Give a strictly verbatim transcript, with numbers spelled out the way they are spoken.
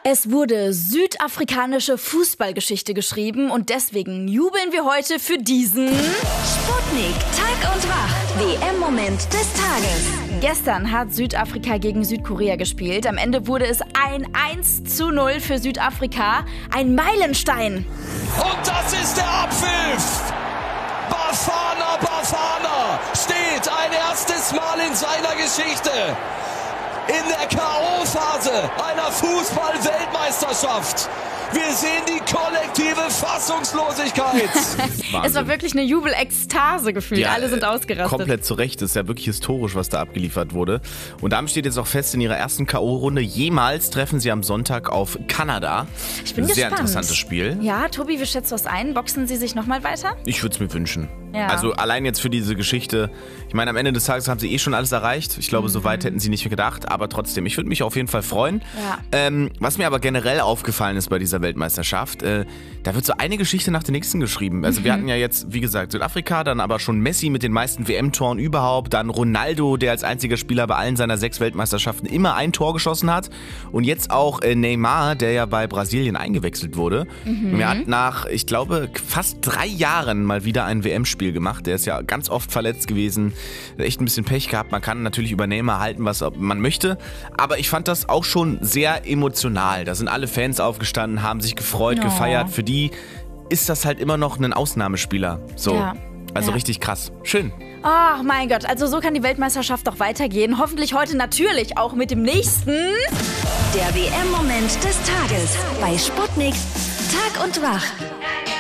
Es wurde südafrikanische Fußballgeschichte geschrieben und deswegen jubeln wir heute für diesen Sputnik Tag und Wach, W M-Moment des Tages. Gestern hat Südafrika gegen Südkorea gespielt. Am Ende wurde es ein eins zu null für Südafrika. Ein Meilenstein. Und das ist der Abpfiff. Bafana Bafana steht ein erstes Mal in seiner Geschichte in der K O-Phase einer Fußball-Weltmeisterschaft. Wir sehen die kollektive Fassungslosigkeit. Es war wirklich eine Jubelekstase gefühlt. Ja, alle sind ausgerastet. Komplett zu Recht. Das ist ja wirklich historisch, was da abgeliefert wurde. Und damit steht jetzt auch fest, in ihrer ersten K O-Runde jemals treffen sie am Sonntag auf Kanada. Ich bin Sehr gespannt. interessantes Spiel. Ja, Tobi, wie schätzt du das ein? Boxen sie sich nochmal weiter? Ich würde es mir wünschen. Ja. Also allein jetzt für diese Geschichte. Ich meine, am Ende des Tages haben sie eh schon alles erreicht. Ich glaube, mhm. so weit hätten sie nicht mehr gedacht. Aber trotzdem, ich würde mich auf jeden Fall freuen. Ja. Ähm, was mir aber generell aufgefallen ist bei dieser Weltmeisterschaft, äh, da wird so eine Geschichte nach der nächsten geschrieben. Also mhm. wir hatten ja jetzt, wie gesagt, Südafrika, dann aber schon Messi mit den meisten W M-Toren überhaupt, dann Ronaldo, der als einziger Spieler bei allen seiner sechs Weltmeisterschaften immer ein Tor geschossen hat und jetzt auch äh, Neymar, der ja bei Brasilien eingewechselt wurde. Mhm. Er hat nach, ich glaube, fast drei Jahren mal wieder ein W M-Spiel gemacht. Der ist ja ganz oft verletzt gewesen, echt ein bisschen Pech gehabt. Man kann natürlich über Neymar halten, was man möchte, aber ich fand das auch schon sehr emotional. Da sind alle Fans aufgestanden, haben sich gefreut, Oh. gefeiert. Für die ist das halt immer noch ein Ausnahmespieler. So. Ja. Also Ja. richtig krass. Schön. Ach mein Gott, also so kann die Weltmeisterschaft doch weitergehen. Hoffentlich heute natürlich auch mit dem nächsten. Der W M-Moment des Tages bei Sputnik Tag und Wach.